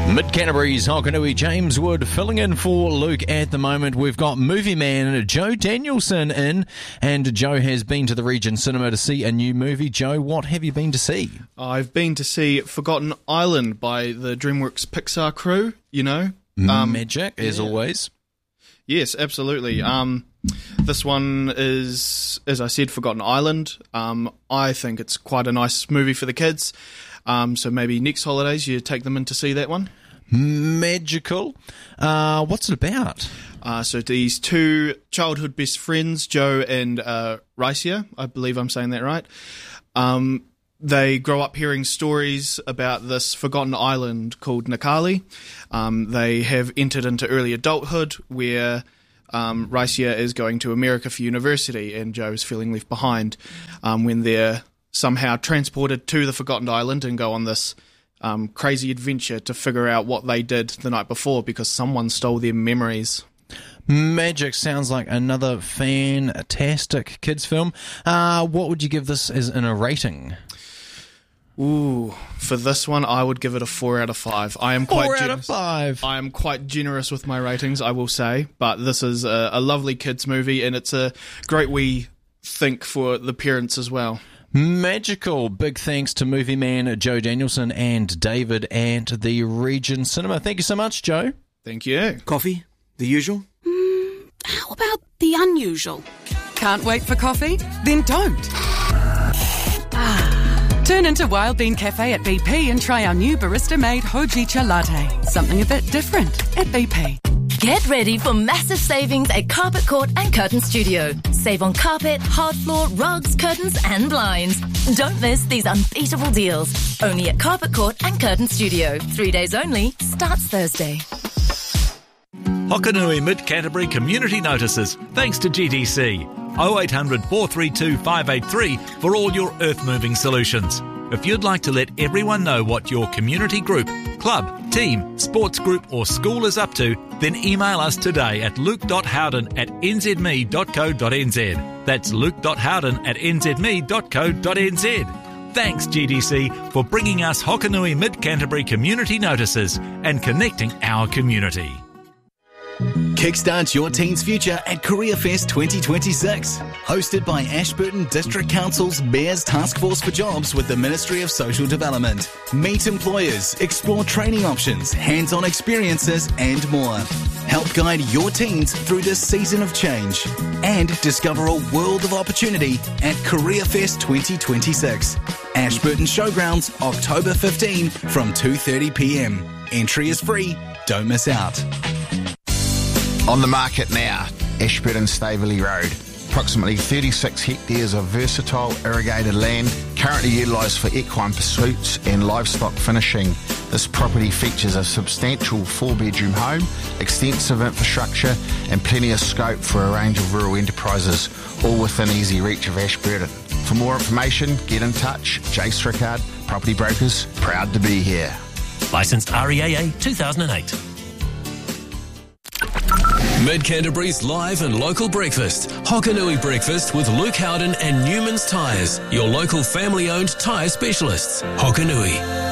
Mid-Canterbury's Hokanui James Wood filling in for Luke at the moment. We've got movie man Joe Danielson in, and Joe has been to the Region Cinema to see a new movie. Joe, what have you been to see? I've been to see Forgotten Island by the DreamWorks Pixar crew, you know. Magic, as always. Yes, absolutely. This one is, as I said, Forgotten Island. I think it's quite a nice movie for the kids. So maybe next holidays you take them in to see that one. Magical. What's it about? So these two childhood best friends, Joe and Raisia, I believe I'm saying that right. They grow up hearing stories about this forgotten island called Nakali. They have entered into early adulthood where Raisia is going to America for university and Joe is feeling left behind when they're somehow transported to the forgotten island and go on this crazy adventure to figure out what they did the night before because someone stole their memories. Magic sounds like another fantastic kids film. What would you give this as in a rating? Ooh, for this one, I would give it a 4 out of 5. I am quite 4 out of 5. I am quite generous with my ratings, I will say. But this is a lovely kids movie, and it's a great wee think for the parents as well. Magical. Big thanks to movie man Joe Danielson and David at the Region Cinema. Thank you so much, Joe. Thank you. Coffee? The usual? How about the unusual? Can't wait for coffee? Then don't. Turn into Wild Bean Cafe at BP and try our new barista-made Hojicha latte. Something a bit different at BP. Get ready for massive savings at Carpet Court and Curtain Studio. Save on carpet, hard floor, rugs, curtains and blinds. Don't miss these unbeatable deals. Only at Carpet Court and Curtain Studio. 3 days only. Starts Thursday. Hokanui Mid-Canterbury Community Notices, thanks to GDC. 0800 432 583 for all your earth-moving solutions. If you'd like to let everyone know what your community group, club, team, sports group or school is up to, then email us today at luke.howden@nzme.co.nz. That's luke.howden@nzme.co.nz. Thanks GDC for bringing us Hokanui Mid-Canterbury Community Notices and connecting our community. Kickstart your teen's future at Career Fest 2026. Hosted by Ashburton District Council's Mayor's Task Force for Jobs with the Ministry of Social Development. Meet employers, explore training options, hands-on experiences and more. Help guide your teens through this season of change and discover a world of opportunity at Career Fest 2026. Ashburton Showgrounds, October 15 from 2:30 p.m. Entry is free. Don't miss out. On the market now, Ashburton Staveley Road. Approximately 36 hectares of versatile irrigated land, currently utilised for equine pursuits and livestock finishing. This property features a substantial 4-bedroom home, extensive infrastructure and plenty of scope for a range of rural enterprises, all within easy reach of Ashburton. For more information, get in touch. Jay Strickard, Property Brokers, proud to be here. Licensed REAA 2008. Mid-Canterbury's live and local breakfast. Hokanui Breakfast with Luke Howden and Newman's Tyres, your local family-owned tyre specialists. Hokanui.